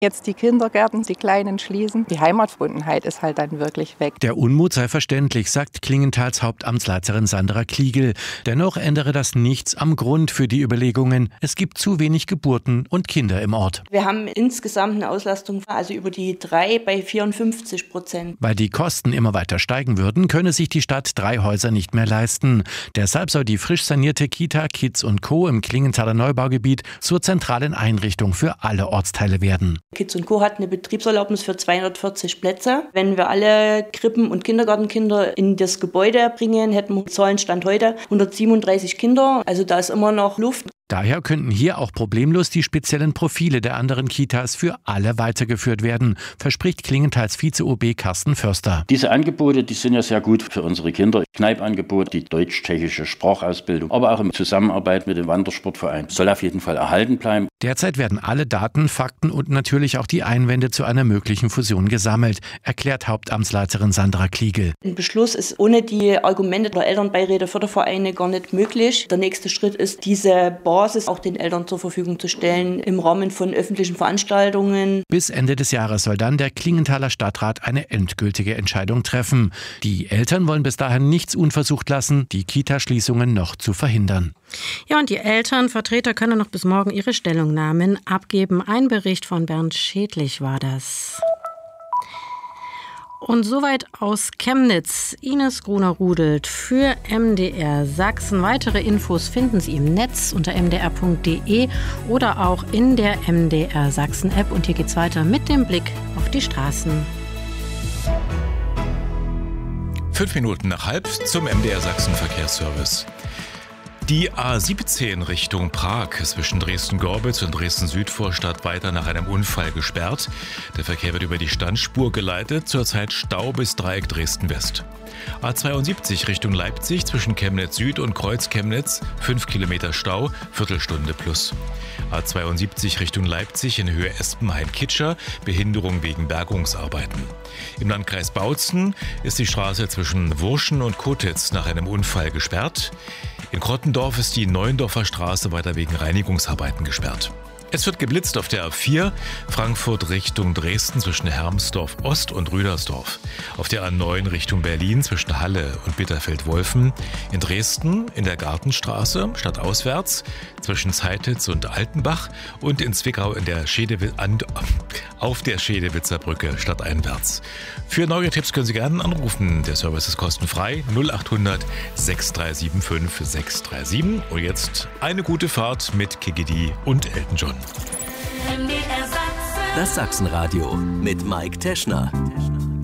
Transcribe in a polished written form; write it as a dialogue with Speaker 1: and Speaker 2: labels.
Speaker 1: Jetzt die Kindergärten, die Kleinen schließen. Die Heimatverbundenheit ist halt dann wirklich weg.
Speaker 2: Der Unmut sei verständlich, sagt Klingenthals Hauptamtsleiterin Sandra Kliegel. Dennoch ändere das nichts am Grund für die Überlegungen. Es gibt zu wenig Geburten und Kinder im Ort.
Speaker 3: Wir haben insgesamt eine Auslastung, also über die 3 bei 54%.
Speaker 2: Weil die Kosten immer weiter steigen würden, könne sich die Stadt 3 Häuser nicht mehr leisten. Deshalb soll die frisch sanierte Kita Kids & Co. im Klingenthaler Neubaugebiet zur zentralen Einrichtung für alle Ortsteile werden.
Speaker 3: Kids & Co. hat eine Betriebserlaubnis für 240 Plätze. Wenn wir alle Krippen- und Kindergartenkinder in das Gebäude bringen, hätten wir Zahlenstand heute 137 Kinder. Also da ist immer noch Luft.
Speaker 2: Daher könnten hier auch problemlos die speziellen Profile der anderen Kitas für alle weitergeführt werden, verspricht Klingenthals Vize-OB Carsten Förster.
Speaker 4: Diese Angebote, die sind ja sehr gut für unsere Kinder. Kneipangebot, die deutsch-tschechische Sprachausbildung, aber auch in Zusammenarbeit mit dem Wandersportverein soll auf jeden Fall erhalten bleiben.
Speaker 2: Derzeit werden alle Daten, Fakten und natürlich auch die Einwände zu einer möglichen Fusion gesammelt, erklärt Hauptamtsleiterin Sandra Kliegel.
Speaker 3: Ein Beschluss ist ohne die Argumente der Elternbeiräte, Fördervereine gar nicht möglich. Der nächste Schritt ist, diese Basis auch den Eltern zur Verfügung zu stellen im Rahmen von öffentlichen Veranstaltungen.
Speaker 2: Bis Ende des Jahres soll dann der Klingenthaler Stadtrat eine endgültige Entscheidung treffen. Die Eltern wollen bis dahin nichts unversucht lassen, die Kita-Schließungen noch zu verhindern.
Speaker 5: Ja, und die Elternvertreter können noch bis morgen ihre Stellungnahmen abgeben. Ein Bericht von Bernd Schädlich war das. Und soweit aus Chemnitz. Ines Gruner-Rudelt für MDR Sachsen. Weitere Infos finden Sie im Netz unter mdr.de oder auch in der MDR Sachsen App. Und hier geht's weiter mit dem Blick auf die Straßen.
Speaker 6: 5 Minuten nach halb zum MDR Sachsen Verkehrsservice. Die A17 Richtung Prag ist zwischen Dresden-Gorbitz und Dresden-Südvorstadt weiter nach einem Unfall gesperrt. Der Verkehr wird über die Standspur geleitet, zurzeit Stau bis Dreieck Dresden-West. A72 Richtung Leipzig zwischen Chemnitz Süd und Kreuz Chemnitz 5 Kilometer Stau, Viertelstunde plus. A72 Richtung Leipzig in Höhe Espenhain-Kitscher, Behinderung wegen Bergungsarbeiten. Im Landkreis Bautzen ist die Straße zwischen Wurschen und Kotitz nach einem Unfall gesperrt. In Krottendorf ist die Neuendorfer Straße weiter wegen Reinigungsarbeiten gesperrt. Es wird geblitzt auf der A4, Frankfurt Richtung Dresden zwischen Hermsdorf Ost und Rüdersdorf. Auf der A9 Richtung Berlin zwischen Halle und Bitterfeld-Wolfen. In Dresden in der Gartenstraße stadtauswärts zwischen Zeititz und Altenbach. Und in Zwickau auf der Schedewitzer Brücke stadteinwärts. Für neue Tipps können Sie gerne anrufen. Der Service ist kostenfrei 0800 6375 637. Und jetzt eine gute Fahrt mit Kikidi und Elton John.
Speaker 7: Das Sachsenradio mit Mike Teschner.